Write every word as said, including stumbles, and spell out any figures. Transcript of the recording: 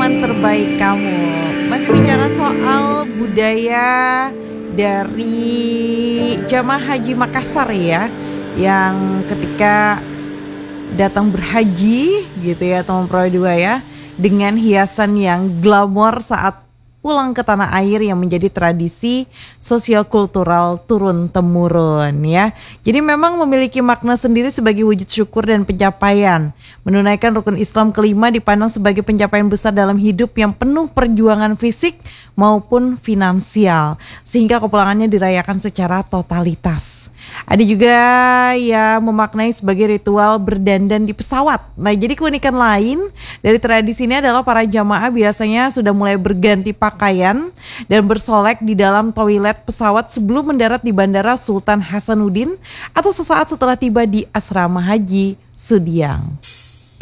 jalan terbaik kamu. Masih bicara soal budaya dari jamaah haji Makassar ya, yang ketika datang berhaji gitu ya teman Pro dua ya, dengan hiasan yang glamor saat pulang ke tanah air yang menjadi tradisi sosial-kultural turun-temurun ya. Jadi memang memiliki makna sendiri sebagai wujud syukur dan pencapaian. Menunaikan rukun Islam kelima dipandang sebagai pencapaian besar dalam hidup yang penuh perjuangan fisik maupun finansial, sehingga kepulangannya dirayakan secara totalitas. Ada juga yang memaknai sebagai ritual berdandan di pesawat. Nah, jadi keunikan lain dari tradisi ini adalah para jamaah biasanya sudah mulai berganti pakaian dan bersolek di dalam toilet pesawat sebelum mendarat di Bandara Sultan Hasanuddin atau sesaat setelah tiba di asrama haji Sudiang.